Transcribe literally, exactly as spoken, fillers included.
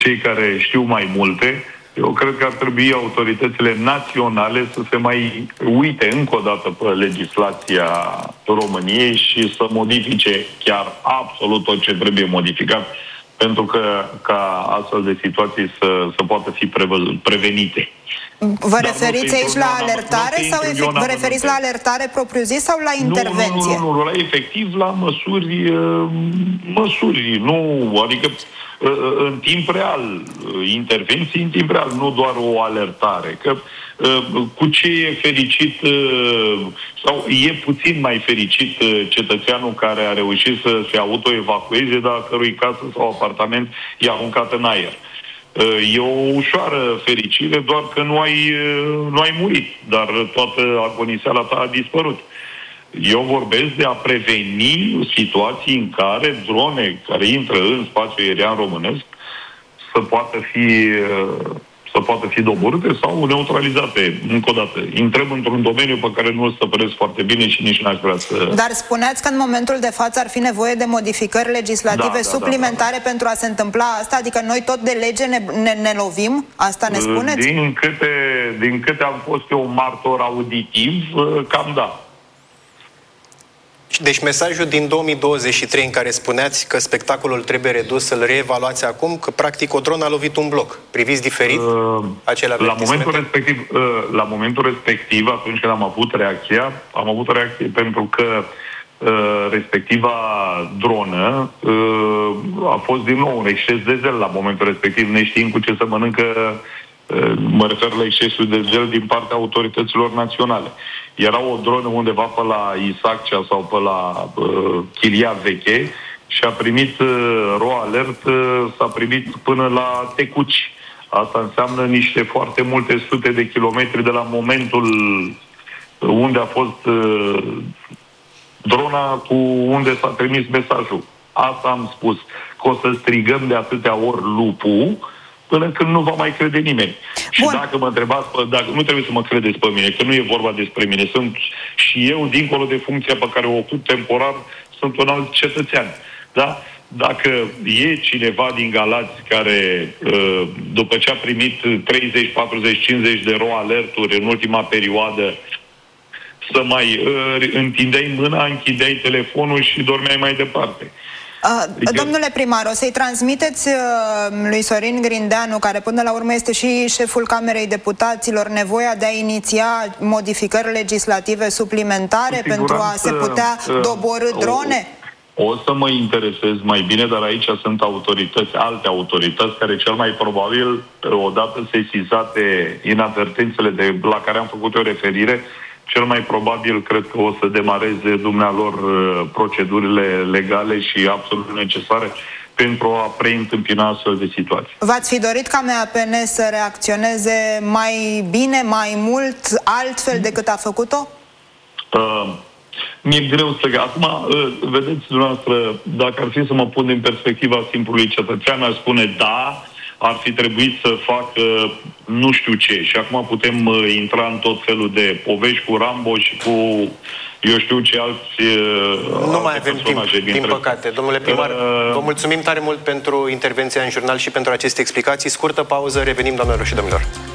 cei care știu mai multe. Eu cred că ar trebui autoritățile naționale să se mai uite încă o dată pe legislația României și să modifice chiar absolut tot ce trebuie modificat, pentru că ca astfel de situații să, să poată fi prevenite. Vă Dar referiți aici la alertare sau efect, vă referiți la alertare propriu-zis sau la intervenție? Nu, nu, nu, nu, la efectiv la măsuri, măsuri, nu, adică în timp real, intervenții în timp real, nu doar o alertare. Că cu ce e fericit sau e puțin mai fericit cetățeanul care a reușit să se autoevacueze, dar a cărui casă sau apartament e aruncat în aer. E o ușoară fericire, doar că nu ai, nu ai murit, dar toată agoniseala ta a dispărut. Eu vorbesc de a preveni situații în care drone care intră în spațiul aerian românesc să poată fi, să poată fi doborâte sau neutralizate. Încă o dată, intrăm într-un domeniu pe care nu îl stăpânesc foarte bine și nici n-aș vrea să... Dar spuneați că în momentul de față ar fi nevoie de modificări legislative da, da, suplimentare da, da, da. pentru a se întâmpla asta? Adică noi tot de lege ne, ne, ne lovim? Asta ne spuneți? Din câte, din câte am fost eu martor auditiv, cam da. Deci mesajul din două mii douăzeci și trei în care spuneați că spectacolul trebuie redus, să-l reevaluați acum, că practic o dronă a lovit un bloc. Priviți diferit uh, acele la momentul respectiv, uh, la momentul respectiv, atunci când am avut reacția, am avut o reacție pentru că uh, respectiva dronă uh, a fost din nou un exces de zel la momentul respectiv, neștiind cu ce să mănâncă. Mă refer la excesul de zel din partea autorităților naționale. Era o dronă undeva pe la Isaccea sau pe la uh, Chilia Veche și a primit uh, ro alert, uh, s-a primit până la Tecuci. Asta înseamnă niște foarte multe sute de kilometri de la momentul unde a fost uh, drona cu unde s-a trimis mesajul. Asta am spus, că o să strigăm de atâtea ori lupul până când nu va mai crede nimeni. Și Bun. dacă mă întrebați, dacă, nu trebuie să mă credeți pe mine, că nu e vorba despre mine. Sunt și eu, dincolo de funcția pe care o ocup temporar, sunt un alt cetățean. Da? Dacă e cineva din Galați care, după ce a primit treizeci, patruzeci, cincizeci de ro alerturi în ultima perioadă, să mai întindeai mâna, închideai telefonul și dormeai mai departe. Uh, domnule primar, o să-i transmiteți uh, lui Sorin Grindeanu, care până la urmă este și șeful Camerei Deputaților, nevoia de a iniția modificări legislative suplimentare pentru a se putea uh, doborî drone? O, o să mă interesez mai bine, dar aici sunt autorități, alte autorități, care cel mai probabil, odată sesizate inadvertențele de, la care am făcut o referire, cel mai probabil cred că o să demareze dumnealor procedurile legale și absolut necesare pentru a preîntâmpina astfel de situații. V-ați fi dorit ca M A P N să reacționeze mai bine, mai mult, altfel decât a făcut-o? Uh, mi-e greu să... Acum, uh, vedeți, dumneavoastră, dacă ar fi să mă pun din perspectiva simplului cetățean, aș spune da, ar fi trebuit să facă nu știu ce. Și acum putem uh, intra în tot felul de povești cu Rambo și cu eu știu ce alți uh, Nu mai avem timp, din, din păcate. Domnule primar, uh, vă mulțumim tare mult pentru intervenția în jurnal și pentru aceste explicații. Scurtă pauză, revenim, doamnelor și domnilor.